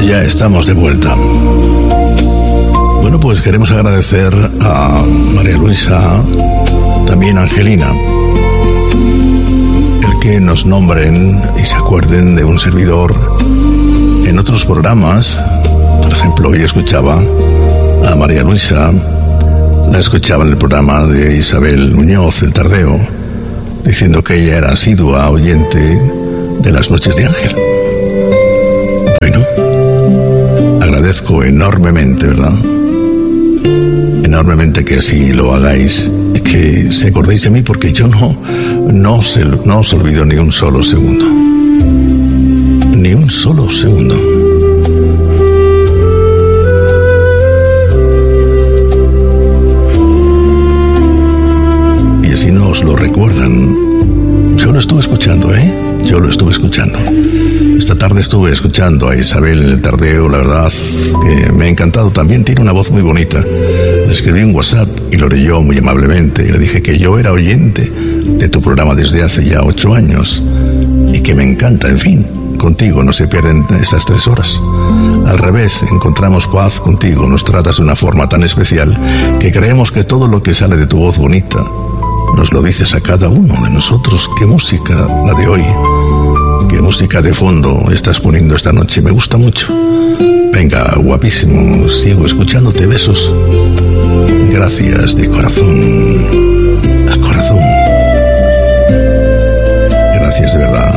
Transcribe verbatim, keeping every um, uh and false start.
Ya estamos de vuelta. Bueno, pues queremos agradecer a María Luisa, también a Angelina, el que nos nombren y se acuerden de un servidor en otros programas. Por ejemplo, hoy escuchaba a María Luisa, la escuchaba en el programa de Isabel Muñoz, El Tardeo, diciendo que ella era asidua oyente de las Noches de Ángel. Bueno, agradezco enormemente, ¿verdad? Enormemente que así lo hagáis y que se acordéis de mí, porque yo no, no, se, no os olvido ni un solo segundo. Ni un solo segundo. Y así nos lo recuerdan. Yo lo estuve escuchando, ¿eh? Yo lo estuve escuchando. Esta tarde estuve escuchando a Isabel en El Tardeo, la verdad que me ha encantado. También tiene una voz muy bonita. Le escribí un WhatsApp y lo leyó muy amablemente. Y le dije que yo era oyente de tu programa desde hace ya ocho años y que me encanta. En fin, contigo no se pierden estas tres horas. Al revés, encontramos paz contigo. Nos tratas de una forma tan especial que creemos que todo lo que sale de tu voz bonita nos lo dices a cada uno de nosotros. Qué música la de hoy. Qué música de fondo estás poniendo esta noche. Me gusta mucho. Venga, guapísimo. Sigo escuchándote. Besos. Gracias de corazón a corazón. Gracias de verdad.